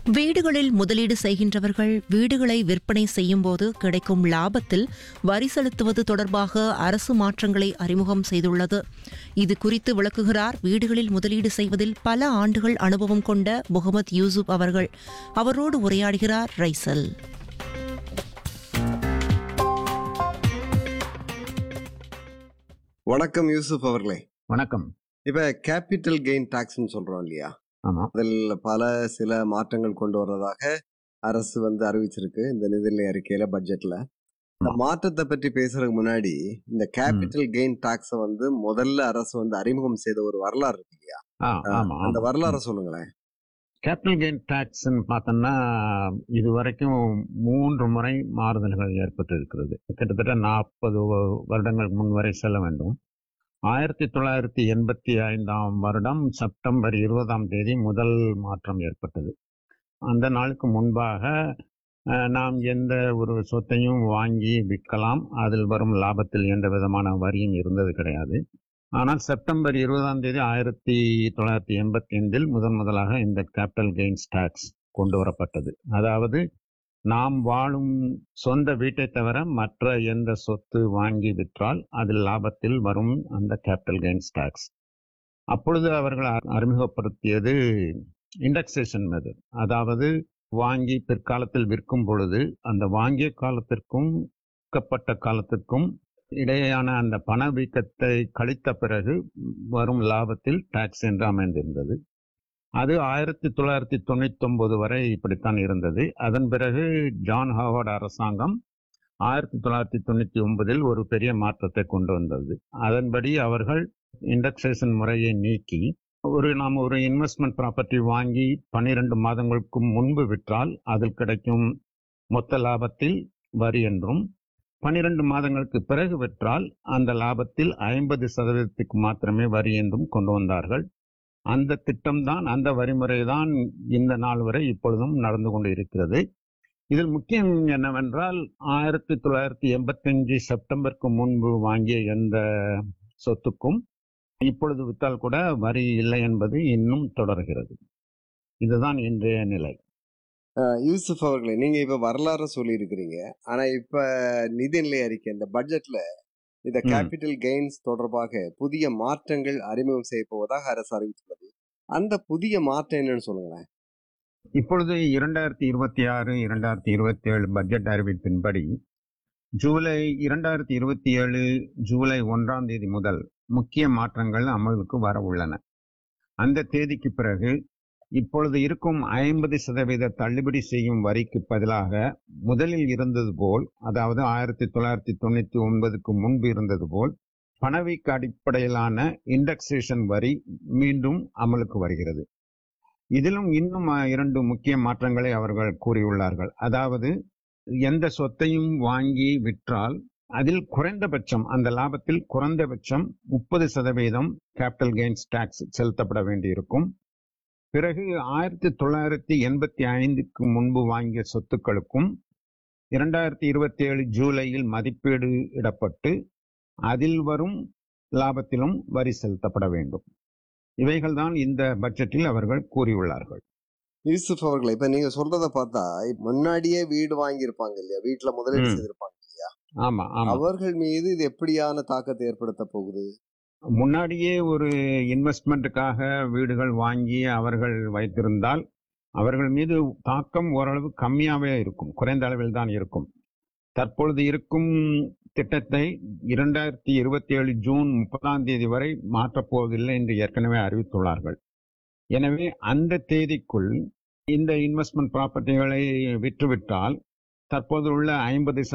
வீடுகளில் முதலீடு செய்கின்றவர்கள் வீடுகளை விற்பனை செய்யும்போது கிடைக்கும் லாபத்தில் வரி செலுத்துவது தொடர்பாக அரசு மாற்றங்களை அறிமுகம் செய்துள்ளது. இது குறித்து விளக்குகிறார் வீடுகளில் முதலீடு செய்வதில் பல ஆண்டுகள் அனுபவம் கொண்ட முகமது யூசுப் அவர்கள். அவரோடு உரையாடுகிறார் ரைசல். வணக்கம் யூசுப் அவர்களே. வணக்கம். இப்ப கேபிட்டல் கெயின் டாக்ஸ்னு சொல்றோம் இல்லையா? ஆமா. அதில் சில மாற்றங்கள் கொண்டு வர்றதாக அரசு அறிவிச்சிருக்கு இந்த நிதிநிலை அறிக்கையில, பட்ஜெட்ல. இந்த மாற்றத்தை பற்றி பேசுறதுக்கு முன்னாடி இந்த கேபிட்டல் கெயின் டாக்ஸை முதல்ல அரசு அறிமுகம் செய்த ஒரு வரலாறு இருக்கு இல்லையா? அந்த வரலாறை சொல்லுங்களேன். கேபிட்டல் கெயின் டாக்ஸ் பார்த்தோம்னா இதுவரைக்கும் 3 முறை மாறுதல்கள் ஏற்பட்டு இருக்கிறது. கிட்டத்தட்ட 40 வருடங்கள் முன் வரை செல்ல வேண்டும். 1985 வருடம் செப்டம்பர் 20 முதல் மாற்றம் ஏற்பட்டது. அந்த நாளுக்கு முன்பாக நாம் எந்த ஒரு சொத்தையும் வாங்கி விற்கலாம், அதில் வரும் லாபத்தில் எந்த விதமான வரியும் இருந்தது கிடையாது. ஆனால் செப்டம்பர் 20 1985 முதலாக இந்த கேபிட்டல் கெயின்ஸ் டாக்ஸ் கொண்டு வரப்பட்டது. அதாவது நாம் வாழும் சொந்த வீட்டை தவிர மற்ற எந்த சொத்து வாங்கி விற்றால் அதில் லாபத்தில் வரும் அந்த கேபிட்டல் கெயின்ஸ் டாக்ஸ். அப்பொழுது அவர்கள் அறிமுகப்படுத்தியது இண்டெக்ஸேஷன் மெத்தட். அதாவது வாங்கி பிற்காலத்தில் விற்கும் பொழுது அந்த வாங்கிய காலத்திற்கும் விற்கப்பட்ட காலத்திற்கும் இடையேயான அந்த பணவீக்கத்தை கழித்த பிறகு வரும் லாபத்தில் டாக்ஸ் என்று அமைந்திருந்தது. அது 1999 வரை இப்படித்தான் இருந்தது. அதன் பிறகு ஜான் ஹாவர்ட் அரசாங்கம் 1999 ஒரு பெரிய மாற்றத்தை கொண்டு வந்தது. அதன்படி அவர்கள் இண்டெக்ஸேஷன் முறையை நீக்கி நாம் ஒரு இன்வெஸ்ட்மெண்ட் ப்ராப்பர்ட்டி வாங்கி 12 மாதங்களுக்கு முன்பு விற்றால் அதில் கிடைக்கும் மொத்த லாபத்தில் வரி என்றும், 12 மாதங்களுக்கு பிறகு விற்றால் அந்த லாபத்தில் 50% மாத்திரமே வரி என்றும் கொண்டு வந்தார்கள். அந்த திட்டம்தான், அந்த வரிமுறை தான் இந்த நாள் வரை இப்பொழுதும் நடந்து கொண்டு இருக்கிறது. இதில் முக்கியம் என்னவென்றால் 1985 செப்டம்பருக்கு முன்பு வாங்கிய எந்த சொத்துக்கும் இப்பொழுது விற்றால் கூட வரி இல்லை என்பது இன்னும் தொடர்கிறது. இதுதான் இன்றைய நிலை. யூசுப் அவர்களே, நீங்க இப்ப வரலாறு சொல்லி இருக்கிறீங்க. ஆனா இப்ப நிதிநிலை அறிக்கை இந்த பட்ஜெட்ல இந்த கேபிட்டல் கெயின்ஸ் தொடர்பாக புதிய மாற்றங்கள் அறிமுகம் செய்ய போவதாக அரசு அறிவித்துள்ளது. அந்த புதிய மாற்றம் என்னன்னு சொல்லுங்களேன். இப்பொழுது 2026-2027 பட்ஜெட் அறிவிப்பின்படி ஜூலை 2027 ஜூலை 1 முதல் முக்கிய மாற்றங்கள் அமலுக்கு வர உள்ளன. அந்த தேதிக்கு பிறகு இப்பொழுது இருக்கும் 50% தள்ளுபடி செய்யும் வரிக்கு பதிலாக முதலில் இருந்தது போல், அதாவது 1999 முன்பு இருந்தது போல் பணவீக்க அடிப்படையிலான இண்டெக்ஸேஷன் வரி மீண்டும் அமலுக்கு வருகிறது. இதிலும் இன்னும் 2 முக்கிய மாற்றங்களை அவர்கள் கூறியுள்ளார்கள். அதாவது எந்த சொத்தையும் வாங்கி விற்றால் அதில் குறைந்தபட்சம், அந்த லாபத்தில் குறைந்தபட்சம் 30% கேபிட்டல் கெயின்ஸ் டாக்ஸ் செலுத்தப்பட வேண்டியிருக்கும். பிறகு 1985 முன்பு வாங்கிய சொத்துக்களுக்கும் 2027 ஜூலையில் மதிப்பீடு இடப்பட்டு அதில் வரும் லாபத்திலும் வரி செலுத்தப்பட வேண்டும். இவைகள் தான் இந்த பட்ஜெட்டில் அவர்கள் கூறியுள்ளார்கள். யூசுப் அவர்களே, இப்ப நீங்க சொல்றத பார்த்தா முன்னாடியே வீடு வாங்கி இருப்பாங்க இல்லையா, வீட்டுல முதலீடு செய்திருப்பாங்க இல்லையா? ஆமா. அவர்கள் மீது இது எப்படியான தாக்கத்தை ஏற்படுத்த போகுது? முன்னாடியே ஒரு இன்வெஸ்ட்மெண்ட்டுக்காக வீடுகள் வாங்கி அவர்கள் வைத்திருந்தால் அவர்கள் மீது தாக்கம் ஓரளவு கம்மியாகவே இருக்கும், குறைந்த அளவில் தான் இருக்கும். தற்பொழுது இருக்கும் திட்டத்தை 2027 ஜூன் 30 வரை மாற்றப்போவதில்லை என்று ஏற்கனவே அறிவித்துள்ளார்கள். எனவே அந்த தேதிக்குள் இந்த இன்வெஸ்ட்மெண்ட் ப்ராப்பர்ட்டிகளை விற்றுவிட்டால் தற்போது உள்ள 50%